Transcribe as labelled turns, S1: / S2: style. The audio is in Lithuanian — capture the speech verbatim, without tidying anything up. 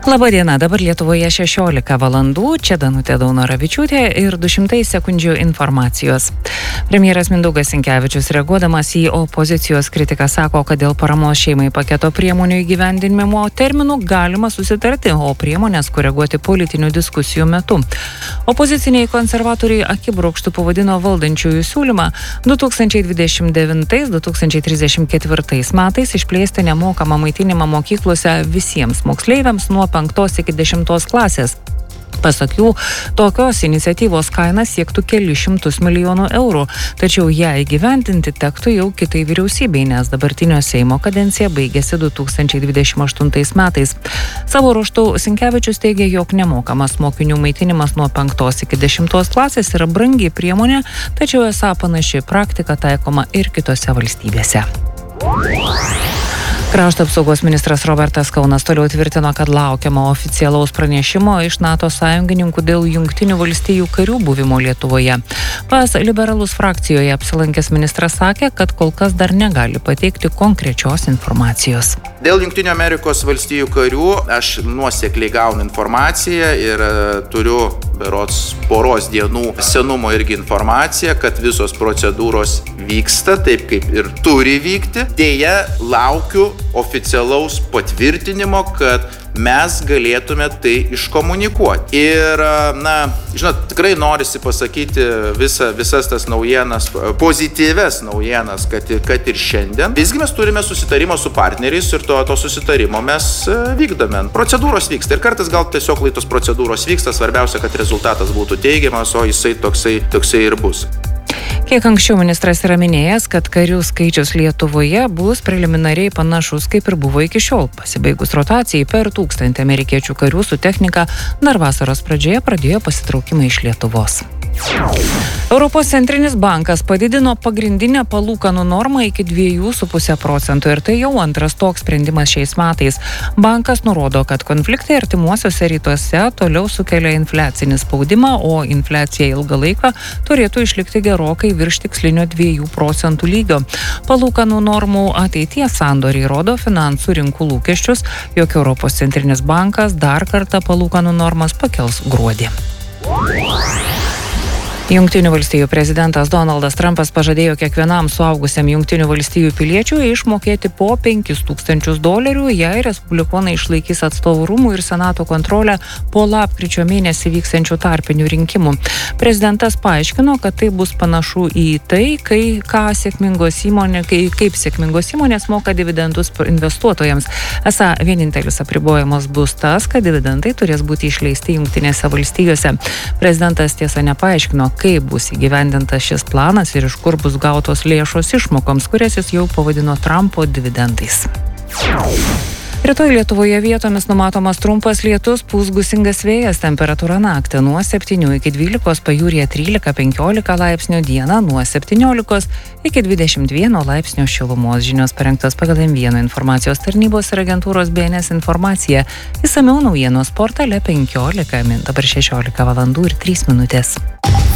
S1: Labadiena, dabar Lietuvoje šešiolika valandų, čia Danutė Daunoravičiūtė ir du šimtai sekundžių informacijos. Premjeras Mindaugas Sinkevičius, reaguodamas į opozicijos kritiką, sako, kad dėl paramos šeimai paketo priemonių įgyvendinimo terminų galima susitarti, o priemonės koreguoti politinių diskusijų metu. Opoziciniai konservatoriai akibrokštų pavadino valdančiųjų siūlymą du tūkstančiai dvidešimt devintais - du tūkstančiai trisdešimt ketvirtais metais išplėsti nemokamą maitinimą mokyklose visiems moksleiviams nuo penktos iki dešimtos klasės. Pasak jų, tokios iniciatyvos kaina siektų keli šimtus milijonų eurų, tačiau ją įgyvendinti tektų jau kitai vyriausybei, nes dabartinio Seimo kadencija baigėsi du tūkstančiai dvidešimt aštuntais metais. Savo ruožtu Sinkevičius teigia, jog nemokamas mokinių maitinimas nuo penktos iki dešimtos klasės yra brangi priemonė, tačiau esą panaši praktika taikoma ir kitose valstybėse. Krašto apsaugos ministras Robertas Kaunas toliau tvirtino, kad laukiama oficialaus pranešimo iš NATO sąjungininkų dėl Jungtinių valstijų karių buvimo Lietuvoje. Pas liberalus frakcijoje apsilankęs ministras sakė, kad kol kas dar negali pateikti konkrečios informacijos.
S2: Dėl Jungtinių Amerikos valstijų karių aš nuosekliai gaunu informaciją ir turiu berods poros dienų senumo irgi informaciją, kad visos procedūros vyksta taip, kaip ir turi vykti. Deja, laukiu oficialaus patvirtinimo, kad mes galėtume tai iškomunikuoti. Ir, na, žinot, tikrai norisi pasakyti visa, visas tas naujienas, pozityves naujienas, kad, kad ir šiandien. Visgi mes turime susitarimą su partneriais ir to, to susitarimo mes vykdome. Procedūros vyksta ir kartais gal tiesiog laitos procedūros vyksta, svarbiausia, kad rezultatas būtų teigiamas, o jisai toksai, toksai ir bus.
S1: Kiek anksčiau ministras yra minėjęs, kad karių skaičius Lietuvoje bus preliminariai panašus, kaip ir buvo iki šiol. Pasibaigus rotacijai per tūkstantį amerikiečių karių su technika dar vasaros pradžioje pradėjo pasitraukimą iš Lietuvos. Europos centrinis bankas padidino pagrindinę palūkanų normą iki dviejų su puse procentų ir tai jau antras toks sprendimas šiais metais. Bankas nurodo, kad konfliktai artimuosiuose rytuose toliau sukelia infliacinį spaudimą, o infliacija ilgą laiką turėtų išlikti gerokai virš tikslinio dviejų procentų lygio. Palūkanų normų ateities sandoriai rodo finansų rinkų lūkesčius, jog Europos centrinis bankas dar kartą palūkanų normas pakels gruodį. Jungtinių valstijų prezidentas Donaldas Trumpas pažadėjo kiekvienam suaugusiam Jungtinių valstijų piliečiui išmokėti po penkis tūkstančius dolerių, jei respublikonai išlaikys atstovų rūmų ir senato kontrolę po lapkričio mėnesį vyksiančių tarpinių rinkimų. Prezidentas paaiškino, kad tai bus panašu į tai, kai, ką sėkmingos įmonė, kai, kaip sėkmingos įmonės moka dividendus investuotojams. Esą vienintelis apribojimas bus tas, kad dividendai turės būti išleisti Jungtinėse valstijose. Prezidentas tiesa nepaaiškino, kaip bus įgyvendintas šis planas ir iš kur bus gautos lėšos išmokoms, kurias jis jau pavadino Trumpo dividendais. Rytoj Lietuvoje vietomis numatomas trumpas lietus, pūs gūsingas vėjas, temperatūra naktį nuo septynių iki dvylikos, pajūryje trylika penkiolika laipsnių, dieną nuo septyniolikos iki dvidešimt vieno laipsnio šilumos. Žinios parengtos pagal M vienas informacijos tarnybos ir agentūros B N S informacija. Išsamiau naujienos portale penkiolika min. Dabar šešiolika valandų ir trys minutės.